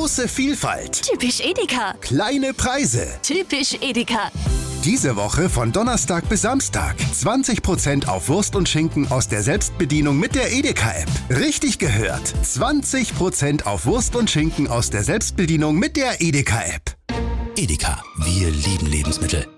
Große Vielfalt. Typisch Edeka. Kleine Preise. Typisch Edeka. Diese Woche von Donnerstag bis Samstag 20% auf Wurst und Schinken aus der Selbstbedienung mit der Edeka-App. Richtig gehört, 20% auf Wurst und Schinken aus der Selbstbedienung mit der Edeka-App. Edeka, wir lieben Lebensmittel.